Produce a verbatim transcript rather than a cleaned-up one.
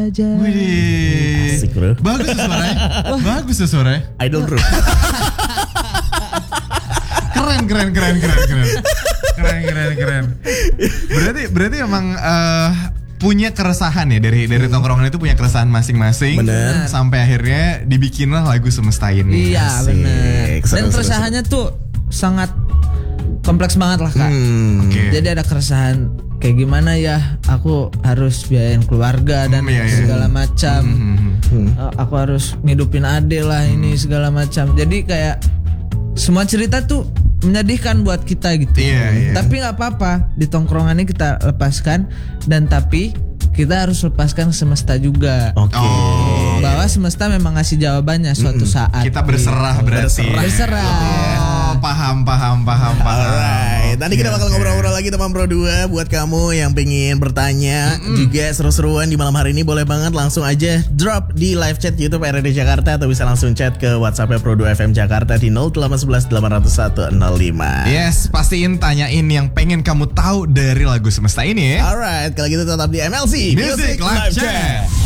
aja. Wih, asik bro. Bagus tuh suaranya. Bagus tuh suaranya. Idol bro. Keren, keren, keren, keren, keren. Keren, keren, keren. Berarti, berarti emang uh, punya keresahan ya dari dari tongkrongan itu punya keresahan masing-masing. Bener. Sampai akhirnya dibikinlah lagu Semesta ini. Iya Asik. benar. Dan Seru, seru, keresahannya tuh sangat kompleks banget lah kak. Hmm. Oke. Jadi ada keresahan kayak gimana ya, aku harus biayain keluarga dan Hmm, iya, iya. segala macam. Hmm. Hmm. Uh, aku harus ngidupin ade lah ini segala macam. Jadi kayak semua cerita tuh menyedihkan buat kita gitu. Iya, iya. Tapi nggak apa-apa, di tongkrongan ini kita lepaskan, dan tapi kita harus lepaskan semesta juga. Oke. Oh. Bahwa semesta memang ngasih jawabannya suatu saat. Kita berserah berarti. Berserah. Oh, paham, paham, paham, paham. Alright, nanti kita Oke, bakal oke. ngobrol-ngobrol lagi teman Pro dua. Buat kamu yang pengen bertanya juga seru-seruan di malam hari ini, boleh banget langsung aja drop di live chat YouTube R R D Jakarta, atau bisa langsung chat ke WhatsApp Pro dua F M Jakarta di nol delapan satu satu delapan nol satu nol lima. Yes, pastiin tanyain yang pengen kamu tahu dari lagu Semesta ini ya. Alright, kalau gitu tetap di M L C Music Live Chat.